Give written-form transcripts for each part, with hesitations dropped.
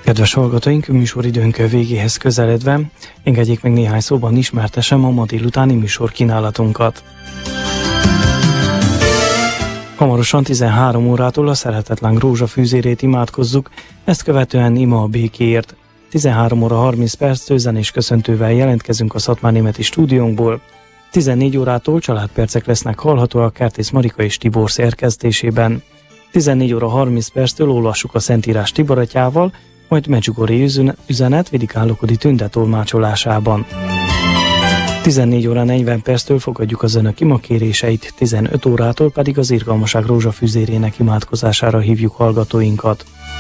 Kedves hallgatóink, műsoridőnk végéhez közeledve engedjék meg néhány szóban ismertessem a ma délutáni műsor kínálatunkat. Hamarosan 13 órától a Szeretetlen Rózsafűzérét imádkozzuk, ezt követően ima a békéért. 13 óra 30 perctől zenés köszöntővel jelentkezünk a szatmárnémeti stúdiónkból. 14 órától családpercek lesznek hallhatóak Kertész Marika és Tibor szerkesztésében. 14 óra 30 perctől olvassuk a Szentírás Tibor atyával, majd Medjugorje üzenet Vidikán Lokodi Tünde tolmácsolásában. 14 óra 40 perctől fogadjuk az önök imakéréseit, 15 órától pedig az Irgalmaság Rózsafűzérének imádkozására hívjuk hallgatóinkat.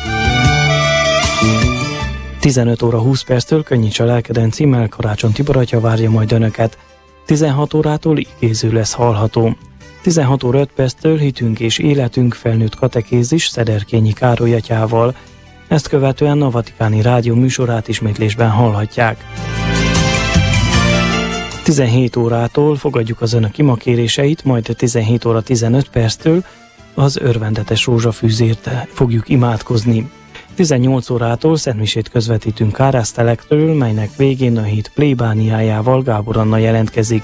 15 óra 20 perctől Könnyíts a lelkeden címmel Karácsony Tibor atya várja majd önöket. 16 órától igéző lesz hallható. 16 óra 5 perctől Hitünk és életünk felnőtt katekézis Szederkényi Károly atyával. Ezt követően a Vatikáni Rádió műsorát ismétlésben hallhatják. 17 órától fogadjuk az önök imakéréseit, majd 17 óra 15 perctől az örvendetes rózsafűzért fogjuk imádkozni. 18 órától szentmisét közvetítünk Kárásztelektől, melynek végén a hét plébániájával Gábor Anna jelentkezik.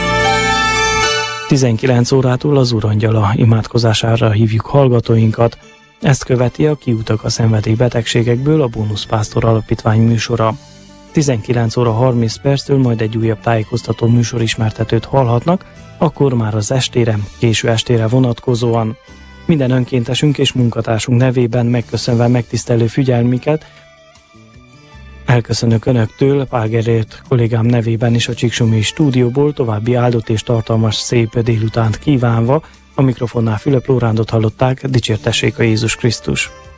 19 órától az Urangyala imádkozására hívjuk hallgatóinkat. Ezt követi a Kiutak a szenvedélybetegségekből a Bónuszpásztor Alapítvány műsora. 19 óra 30 perctől majd egy újabb tájékoztató műsorismertetőt hallhatnak, akkor már az estére, késő estére vonatkozóan. Minden önkéntesünk és munkatársunk nevében megköszönve megtisztelő figyelmüket, elköszönök önöktől, Pál Gerért kollégám nevében is a Csíksomlyai stúdióból, további áldott és tartalmas szép délutánt kívánva, a mikrofonnál Fülöp Lórándot hallották, dicsértessék a Jézus Krisztus!